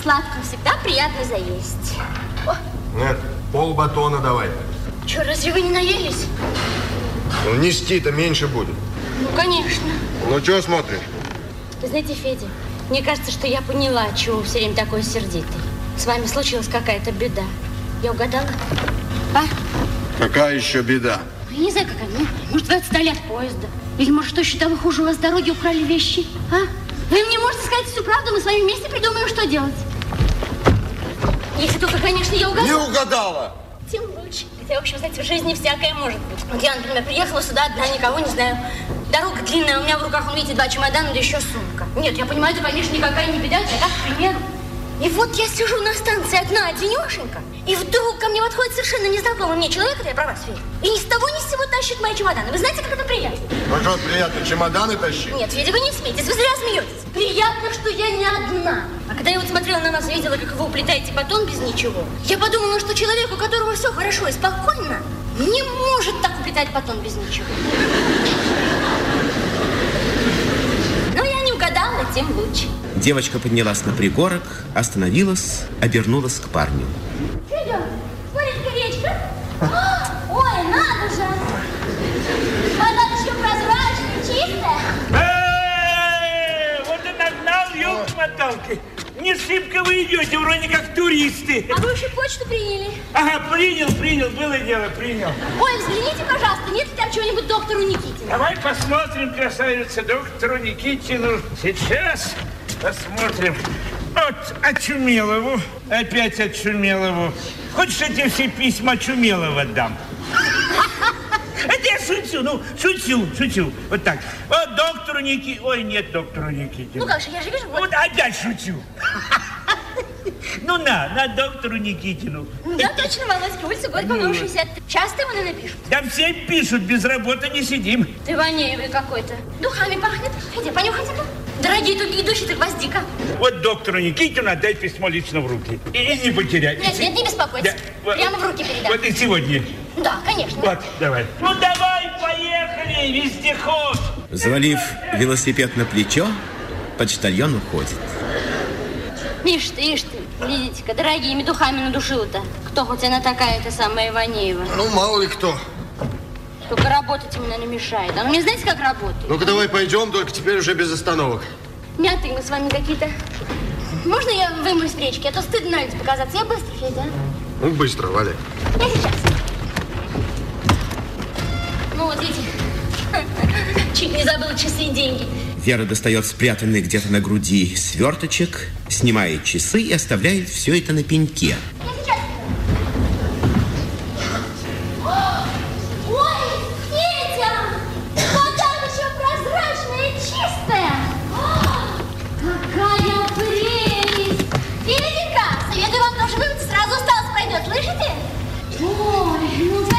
Сладкого всегда приятно заесть. О. Нет, полбатона давай. Че, разве вы не наелись? Ну, нести-то меньше будет. Ну, конечно. Ну, чего смотришь? Вы знаете, Федя, мне кажется, что я поняла, чего вы все время такой сердитый. С вами случилась какая-то беда. Я угадала? А? Какая еще беда? Я не знаю, какая. Ну, может, вы отстали от поезда. Или, может, что еще того хуже, у вас с дороги украли вещи? А? Вы мне можете сказать всю правду, мы с вами вместе придумаем, что делать. Если только, конечно, я угадала. Не угадала! Тем лучше. Хотя, в общем, знаете, в жизни всякое может быть. Вот я, например, приехала сюда одна, никого не знаю. Дорога длинная, у меня в руках, видите, 2 чемодана, да еще сумка. Нет, я понимаю, это, конечно, никакая не беда, это так, к примеру. И вот я сижу на станции одна, одинешенька, и вдруг ко мне подходит совершенно незнакомый мне человек, это я про вас, Федя, и ни с того ни с сего тащит мои чемоданы. Вы знаете, как это приятно? Ну что, приятно, чемоданы тащить? Нет, Федя, вы не смейтесь, вы зря смеетесь. Приятно, что я не одна. А когда я вот смотрела на вас, видела, как вы уплетаете батон без ничего, я подумала, что человек, у которого все хорошо и спокойно, не может так уплетать батон без ничего. Но я не угадала, тем лучше. Девочка поднялась на пригорок, остановилась, обернулась к парню. Федя, смотрите-ка, речка. Ой, надо же. Вода еще прозрачная, чистая. Вот и нагнал, елки-моталки. Не шибко вы идете, вроде как туристы. А вы уже почту приняли? Ага, принял, было дело, принял. Ой, взгляните, пожалуйста, нет ли там чего-нибудь доктору Никитину? Давай посмотрим, красавица, доктору Никитину. Сейчас посмотрим. Вот Очумелову, опять Очумелову. Хочешь, я тебе все письма Очумелова дам? Это я шучу. Вот так. Вот доктору Никитину. Ой, нет доктору Никитину. Ну как же, я же вижу. Вот опять шучу. Ну на доктору Никитину. Да, точно, Володька, улица Горького, 60. Часто его напишут? Да все пишут, без работы не сидим. Ты вонеевый какой-то. Духами пахнет. Иди, понюхайте-ка. Дорогие тугие души-то гвоздика. Вот доктору Никитину отдай письмо лично в руки. И не потерять. Нет, не беспокойтесь. Да. Прямо в руки передам. Вот и сегодня. Да, конечно. Вот, давай. Ну давай, поехали, вездеход. Завалив велосипед на плечо, почтальон уходит. Ишь ты, видите-ка, дорогими духами надушила-то. Кто хоть она такая-то самая Иванеева? Ну, мало ли кто. Только работать ему, наверное, мешает. А вы не знаете, как работать? Ну-ка, давай пойдем, только теперь уже без остановок. Мятые мы с вами какие-то. Можно я вымоюсь в речке? А то стыдно на людях показаться. Я быстро, Федя. Ну, быстро, валяй. Я сейчас. Ну вот, видите, чуть не забыла часы и деньги. Вера достает спрятанный где-то на груди сверточек, снимает часы и оставляет все это на пеньке. Я сейчас. Ой, Федя! Вода еще прозрачная и чистая. Какая прелесть! Феденька, советую вам тоже вымыться, сразу усталость пройдет, слышите? Ой, ну-ка.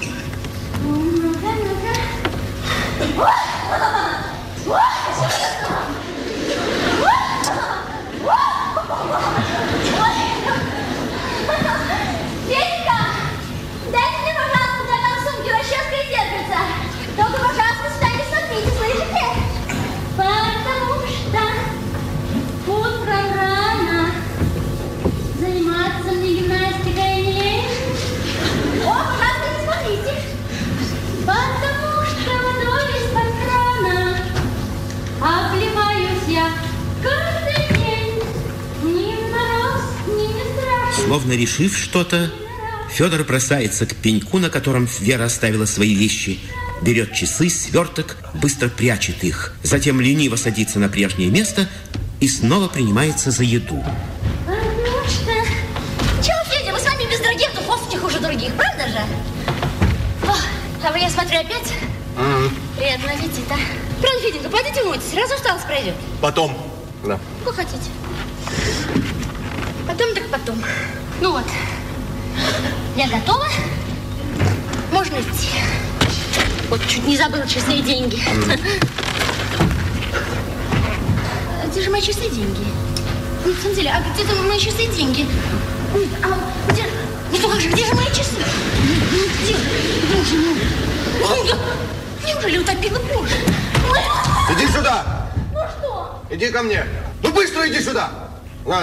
Петька, дайте мне, пожалуйста, для там сумки расческа и зеркальце. Только, пожалуйста, сюда не смотрите, слышите? Потому что утром рано заниматься мне гимнастикой не лень. О, пожалуйста, не смотрите. Потому что водой из-под крана обливаюсь я каждый день. Ни мороз, ни страшно. Словно решив что-то, Федор бросается к пеньку, на котором Вера оставила свои вещи, берет часы, сверток, быстро прячет их, затем лениво садится на прежнее место и снова принимается за еду. Потому что... Чего, Федя, мы с вами без дорогих духов не хуже других, правда же? О, а вы, я смотрю, опять? Приятного аппетита. Правда, Феденька, пойдите умойтесь, сразу усталость пройдет. Потом. Да. Как хотите. Потом так потом. Ну вот, я готова. Можно идти. Вот, чуть не забыла часы и деньги. Где же мои часы и деньги? Нет, в самом деле, а где-то мои часы и деньги? Нет, а где... Нет, как же, где же мои часы? Где? Боже мой. Неужели утопила позже? Иди сюда. Ну что? Иди ко мне. Ну быстро иди сюда.